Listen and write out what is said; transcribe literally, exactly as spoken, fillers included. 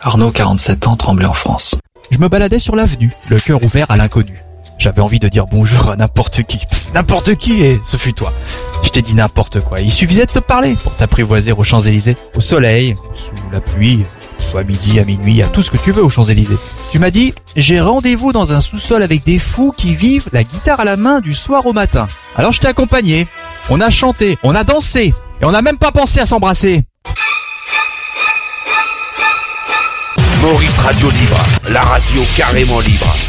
Arnaud, quarante-sept ans, Tremblay en France. Je me baladais sur l'avenue, le cœur ouvert à l'inconnu. J'avais envie de dire bonjour à n'importe qui. Pff, n'importe qui, et ce fut toi. Je t'ai dit n'importe quoi. Il suffisait de te parler pour t'apprivoiser aux Champs-Élysées. Au soleil, sous la pluie, soit à midi, à minuit, à tout ce que tu veux aux Champs-Élysées. Tu m'as dit, j'ai rendez-vous dans un sous-sol avec des fous qui vivent la guitare à la main du soir au matin. Alors je t'ai accompagné. On a chanté, on a dansé, et on n'a même pas pensé à s'embrasser. Maurice Radio Libre, la radio carrément libre.